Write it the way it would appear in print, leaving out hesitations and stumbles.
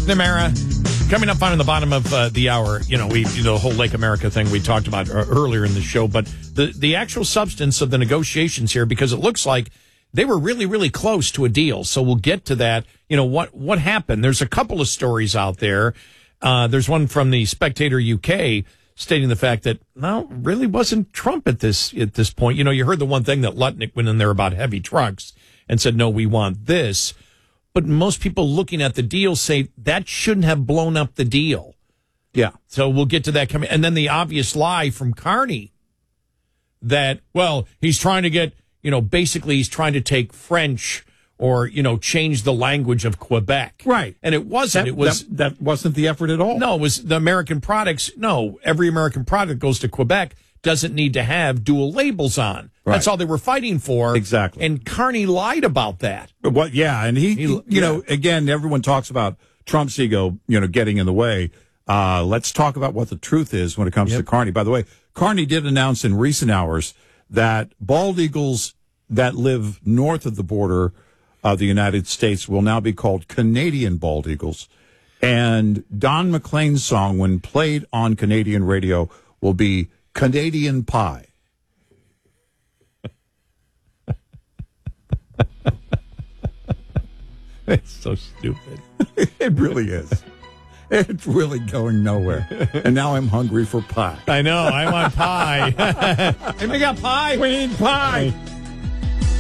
McNamara. Coming up on the bottom of the hour, the whole Lake America thing we talked about earlier in the show, but the actual substance of the negotiations here, because it looks like they were really, really close to a deal. So we'll get to that. What happened? There's a couple of stories out there. There's one from the Spectator UK stating the fact that, no, really wasn't Trump at this point. You heard the one thing that Lutnick went in there about heavy trucks and said, no, we want this. But most people looking at the deal say that shouldn't have blown up the deal. Yeah. So we'll get to that coming. And then the obvious lie from Carney that, well, he's trying to get, basically he's trying to take French or, change the language of Quebec. Right. And it wasn't. That wasn't the effort at all. No, it was the American products. No, every American product goes to Quebec doesn't need to have dual labels on. Right. That's all they were fighting for. Exactly. And Carney lied about that. But and he again, everyone talks about Trump's ego, getting in the way. Let's talk about what the truth is when it comes to Carney. By the way, Carney did announce in recent hours that bald eagles that live north of the border of the United States will now be called Canadian bald eagles. And Don McLean's song, when played on Canadian radio, will be Canadian Pie. It's so stupid. It really is. It's really going nowhere. And now I'm hungry for pie. I know. I want pie. And we got pie. We need pie.